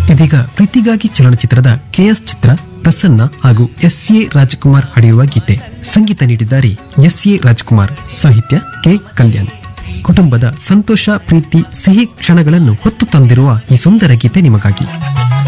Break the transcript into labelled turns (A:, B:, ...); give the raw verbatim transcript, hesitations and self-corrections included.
A: ಇದೀಗ ಪ್ರೀತಿಗಾಗಿ ಚಲನಚಿತ್ರದ ಕೆಎಸ್ ಚಿತ್ರ, ಪ್ರಸನ್ನ ಹಾಗೂ ಎಸ್ ಎ ರಾಜಕುಮಾರ್ ಹಾಡಿರುವ ಗೀತೆ. ಸಂಗೀತ ನೀಡಿದ್ದಾರೆ ಎಸ್ ಎ ರಾಜಕುಮಾರ್, ಸಾಹಿತ್ಯ ಕೆ ಕಲ್ಯಾಣ್. ಕುಟುಂಬದ ಸಂತೋಷ, ಪ್ರೀತಿ, ಸಿಹಿ ಕ್ಷಣಗಳನ್ನು ಹೊತ್ತು ತಂದಿರುವ ಈ ಸುಂದರ ಗೀತೆ ನಿಮಗಾಗಿ.